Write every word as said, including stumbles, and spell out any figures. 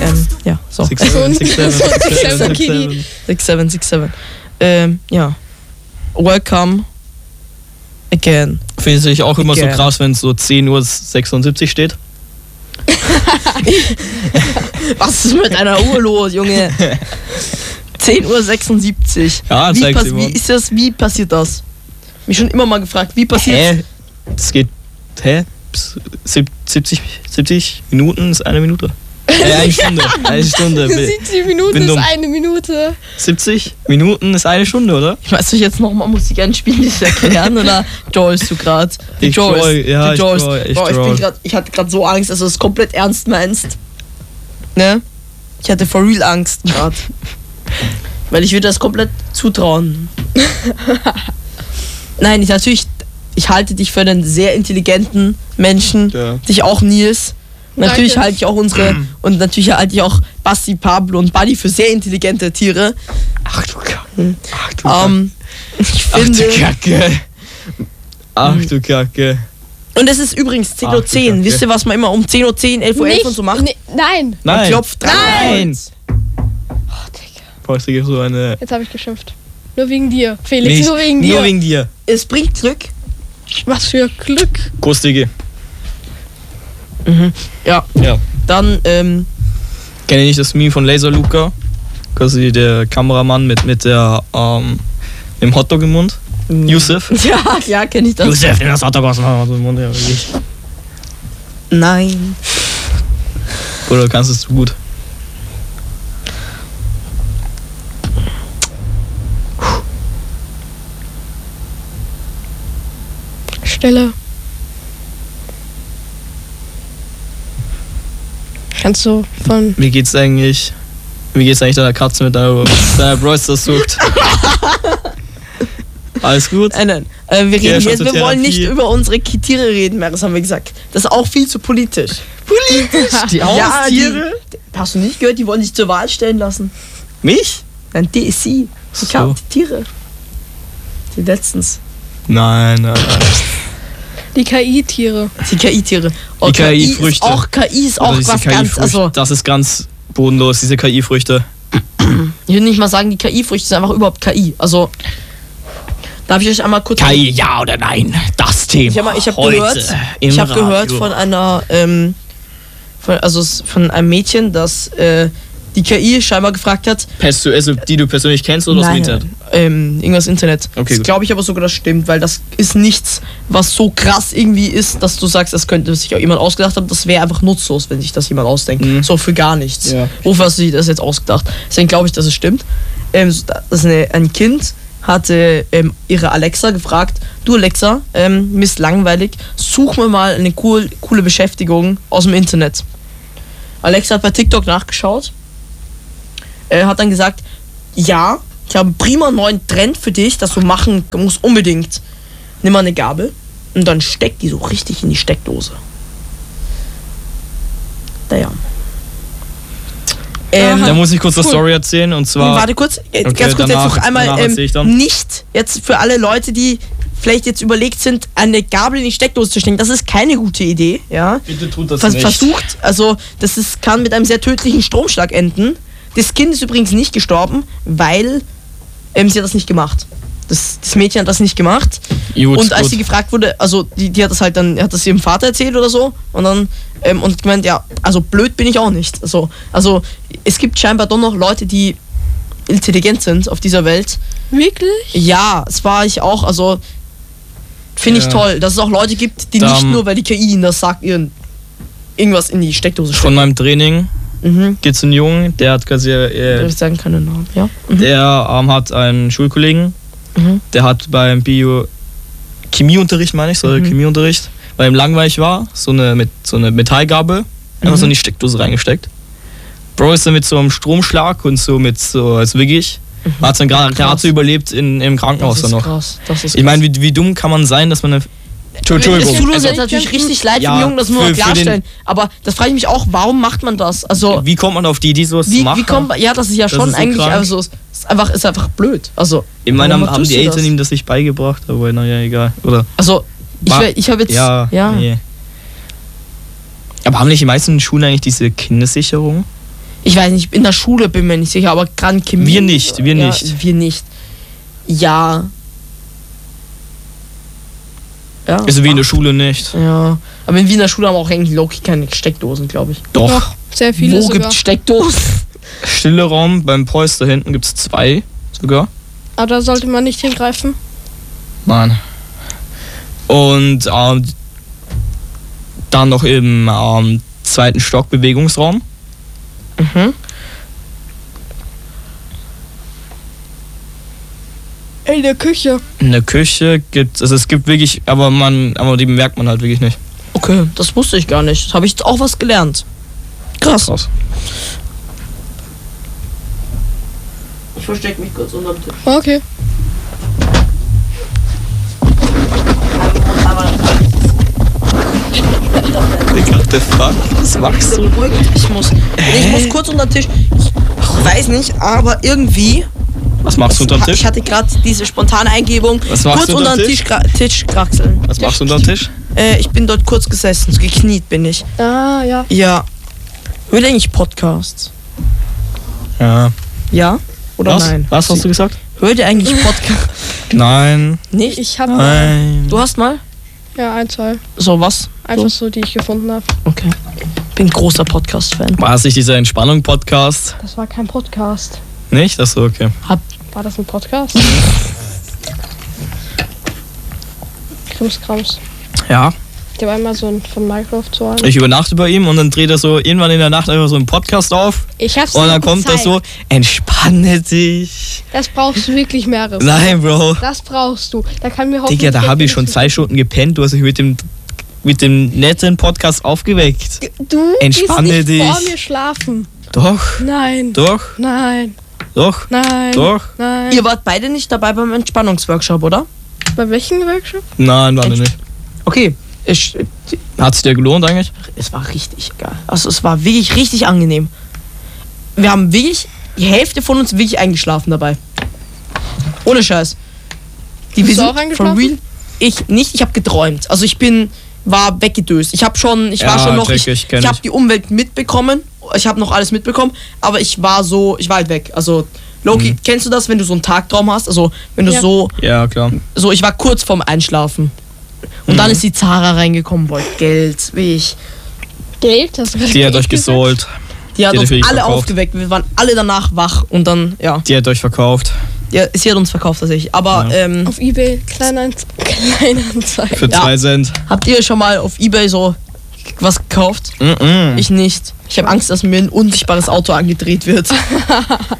ähm, ja, so. six seven, six seven, six seven, six seven. six seven six seven. Ähm, ja. Welcome again. Finde ich auch immer Again. so krass, wenn es so zehn Uhr sechsundsiebzig steht. Was ist mit einer Uhr los, Junge? zehn Uhr sechsundsiebzig. Ja, wie, zeigt pass- sie wie mal. ist das? Wie passiert das? Mich schon immer mal gefragt, wie passiert Hä? Das geht. Hä? Sieb- siebzig, siebzig Minuten ist eine Minute. Äh, eine Stunde. Eine Stunde. siebzig Minuten bin ist dumm. eine Minute. siebzig Minuten ist eine Stunde, oder? Ich weiß nicht, jetzt nochmal Musik einspielen, das erklären, oder joyst du gerade? Ich joy, ja, ich joy, ich Boah, ich, joy. bin grad, ich hatte gerade so Angst, dass du es komplett ernst meinst. Ne? Ich hatte for real Angst gerade. Weil ich würde das komplett zutrauen. Nein, ich natürlich, ich halte dich für einen sehr intelligenten Menschen. Ja. Dich auch, Nils. Natürlich Danke. halte ich auch unsere, und natürlich halte ich auch Basti, Pablo und Buddy für sehr intelligente Tiere. Ach du Kacke. Ach du Kacke. Ähm, ich Ach finde. du Kacke. Ach du Kacke. Und es ist übrigens zehn Ach, Uhr du zehn. Kacke. Wisst ihr, was man immer um zehn Uhr zehn, elf Uhr elf Nicht, und so macht? nee, nein. Man Nein. klopft dran. Nein. Oh, Digga. Boah, ich kriege so eine. Jetzt habe ich geschimpft. Nur wegen dir. Felix, Nicht, nur wegen dir. Nur wegen dir. Es bringt Glück. Was für Glück. Kuss, Digi. Mhm. Ja, Ja. dann, ähm, Kennt ihr nicht das Meme von Laser Luca? Quasi der Kameramann mit, mit der, ähm, mit dem Hotdog im Mund. Yusuf. ja, ja, kenne ich das. Yusuf, nimm das Hotdog aus dem Mund. Ja, wirklich. Nein. Oder kannst du es gut? Stille. Kannst du von... Wie geht's eigentlich? Wie geht's eigentlich deiner Katze mit deiner, deiner Bros, das sucht? Alles gut? Nein, nein. Äh, wir Geh reden schon jetzt, zur wir wollen Therapie. nicht über unsere Tiere reden mehr, das haben wir gesagt. Das ist auch viel zu politisch. Politisch? Die Ja, Haustiere? die, hast du nicht gehört, die wollen sich zur Wahl stellen lassen? Mich? Nein, die ist sie. Die, So. kam, die Tiere. Die letztens. Nein, nein, nein. Die K I-Tiere. Die K I-Tiere. Die K I-Früchte. Ist auch, K I ist auch Oder diese was K I-Früchte. ganz, also Das ist ganz bodenlos, diese K I-Früchte. ich will nicht mal sagen, die K I-Früchte sind einfach überhaupt K I. Also, darf ich euch einmal kurz... K I, ja oder nein? Das Thema. Ich habe ich hab heute gehört, im ich hab Radio. gehört von einer, ähm, von, also s- von einem Mädchen, das äh, die K I scheinbar gefragt hat. Perso- also die du persönlich kennst oder aus dem Nein, Internet? Ähm, irgendwas Internet. Okay, das gut. glaube ich aber sogar, das stimmt, weil das ist nichts, was so krass irgendwie ist, dass du sagst, das könnte sich auch jemand ausgedacht haben. Das wäre einfach nutzlos, wenn sich das jemand ausdenkt. Mhm. So für gar nichts. Ja. Wofür hast du dir das jetzt ausgedacht? Deswegen glaube ich, dass es stimmt. Ähm, so, das ist eine, ein Kind hatte ähm, ihre Alexa gefragt, du Alexa, ähm, mir ist langweilig, such mir mal eine cool, coole Beschäftigung aus dem Internet. Alexa hat bei TikTok nachgeschaut, äh, hat dann gesagt, ja, ich habe einen prima neuen Trend für dich, das du machen musst unbedingt. Nimm mal eine Gabel und dann steck die so richtig in die Steckdose. Damn. Ähm, Da muss ich kurz eine Cool. Story erzählen und zwar. Warte kurz, äh, Okay, ganz kurz danach- jetzt noch einmal danach erzähl ich ähm, dann. nicht jetzt für alle Leute, die vielleicht jetzt überlegt sind, eine Gabel in die Steckdose zu stecken. Das ist keine gute Idee, ja. Bitte tut das Vers nicht. Versucht, also das ist, kann mit einem sehr tödlichen Stromschlag enden. Das Kind ist übrigens nicht gestorben, weil ähm, sie hat das nicht gemacht. Das, das Mädchen hat das nicht gemacht. Gut, und als gut. sie gefragt wurde, also die, die hat das halt dann, hat das ihrem Vater erzählt oder so und dann ähm, und gemeint, ja, also blöd bin ich auch nicht. Also, also es gibt scheinbar doch noch Leute, die intelligent sind auf dieser Welt. Wirklich? Ja, es war ich auch, also finde ich Ja. toll, dass es auch Leute gibt, die Da, nicht ähm, nur, weil die K I ihnen das sagt, ihren irgendwas in die Steckdose Von stecken. meinem Training Mhm. gibt's einen Jungen, der hat quasi. Darf Äh, ich sagen, keine Namen, ja. Mhm. der ähm, hat einen Schulkollegen, Mhm. der hat beim Bio. Chemieunterricht, meine ich, so Mhm. Chemieunterricht, weil ihm langweilig war, so eine, mit, so eine Metallgabel, einfach Mhm. so in die Steckdose reingesteckt. Bro ist dann mit so einem Stromschlag und so mit so, als wirklich, hat es dann gerade Krass. gerade so überlebt in, im Krankenhaus Das dann ist noch. krass. Das ist Ich meine, krass. wie, wie dumm kann man sein, dass man eine. Es Entschuldigung. tut uns Also- jetzt natürlich richtig leid für Ja, den Jungen, das muss für- man für klarstellen. Aber das frage ich mich auch, warum macht man das? Also, Wie kommt man auf die Idee, sowas zu wie, machen? wie kommt man, ja, das ist ja Das schon ist so eigentlich, krank. also, es ist einfach, ist einfach blöd. Also, Ich meine, warum haben, haben tust die du Eltern das? ihm das nicht beigebracht, aber naja, egal. Oder? Also, ich, War- wär- ich habe jetzt, Ja, ja. nee. Aber haben nicht die meisten Schulen eigentlich diese Kindersicherung? Ich weiß nicht, in der Schule bin mir nicht sicher, aber gerade Chemie. Wir nicht, wir ja, nicht. Wir nicht. Ja. Ja. Also wie in der Schule nicht. Ja. Aber in Wiener Schule haben wir auch eigentlich Loki keine Steckdosen, glaube ich. Doch. Doch, sehr viele Wo sogar. gibt's Steckdosen? Stille Raum beim Preuß da hinten gibt es zwei sogar. Aber da sollte man nicht hingreifen. Nein. Und ähm, dann noch im ähm, zweiten Stock Bewegungsraum. Mhm. In der Küche. In der Küche gibt also es gibt wirklich, aber man, aber die merkt man halt wirklich nicht. Okay, das wusste ich gar nicht. Habe ich jetzt auch was gelernt. Krass. Krass. Ich verstecke mich kurz unterm Tisch. Okay. What the fuck? Was machst du? Ich muss, ich muss kurz unter den Tisch. Ich weiß nicht, aber irgendwie. Was machst du unterm Tisch? Ich hatte gerade diese spontane Eingebung. Was machst kurz du unter unterm den Tisch, gra- Tisch kraxeln. Was machst du unterm Tisch? Äh, ich bin dort kurz gesessen, so gekniet bin ich. Ah, ja. Ja. Hört ihr eigentlich Podcasts? Ja. Ja? Oder Was? nein? Was hast du gesagt? Hört ihr eigentlich Podcasts? Nein. Nicht? Ich habe Nein. Du hast mal? ja ein, zwei. So was? Einfach so, die ich gefunden habe. Okay. Bin großer Podcast-Fan. War es nicht dieser Entspannung-Podcast? Das war kein Podcast. Nicht? Achso, okay. War das ein Podcast? Krimskrams. Ja. Ich habe einmal so ein von Minecraft so einen. Ich übernachte bei ihm und dann dreht er so irgendwann in der Nacht einfach so einen Podcast auf. Ich hab's Und dir dann kommt das so, gezeigt. entspanne dich. Das brauchst du wirklich mehreres. Nein, Bro. Das brauchst du. Da kann mir Digga, da habe ich schon zwei Stunden gepennt. Du hast mich mit dem, mit dem netten Podcast aufgeweckt. Du Entspanne gehst nicht vor dich. mir schlafen. Doch, Nein. doch, Nein. doch, Nein. doch. Nein. Ihr wart beide nicht dabei beim Entspannungsworkshop, oder? Bei welchem Workshop? Nein, war nicht. Okay. Ich, Hat es dir gelohnt eigentlich? es war richtig geil. Also es war wirklich richtig angenehm. Wir haben wirklich, die Hälfte von uns wirklich eingeschlafen dabei. Ohne Scheiß. Die Bist wir du sind auch eingeschlafen? for real. Ich nicht, ich habe geträumt. Also ich bin, war weggedöst. Ich habe schon, ich war Ja, schon noch, check ich, ich, kenn ich habe ich. die Umwelt mitbekommen. Ich habe noch alles mitbekommen, aber ich war so, ich war halt weg. Also Loki, Mhm. kennst du das, wenn du so einen Tagtraum hast? Also wenn du Ja. so, Ja, klar. so, ich war kurz vorm Einschlafen. Und Mhm. dann ist die Zara reingekommen, wollte Geld, wie ich. Geld? Das Die hat euch gesold. Die hat Die hat uns für dich alle verkauft. aufgeweckt. Wir waren alle danach wach und dann, ja, Die hat euch verkauft. ja sie hat uns verkauft tatsächlich. Aber Ja. ähm, Auf Ebay, Kleinanz Kleinanzeigen. Für Ja. zwei Cent. habt ihr schon mal auf Ebay so was gekauft? Mm-mm. Ich nicht. Ich habe Angst, dass mir ein unsichtbares Auto angedreht wird.